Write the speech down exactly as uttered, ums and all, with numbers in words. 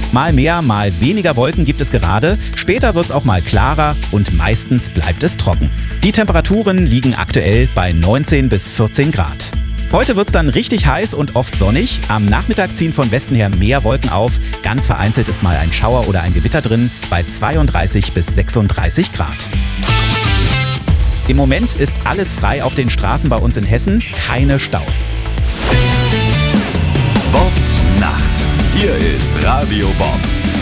Mal mehr, mal weniger Wolken gibt es gerade. Später wird es auch mal klarer und meistens bleibt es trocken. Die Temperaturen liegen aktuell bei neunzehn bis vierzehn Grad. Heute wird es dann richtig heiß und oft sonnig. Am Nachmittag ziehen von Westen her mehr Wolken auf. Ganz vereinzelt ist mal ein Schauer oder ein Gewitter drin bei zweiunddreißig bis sechsunddreißig Grad. Im Moment ist alles frei auf den Straßen bei uns in Hessen. Keine Staus. Bobbs Nacht. Hier ist Radio Bob.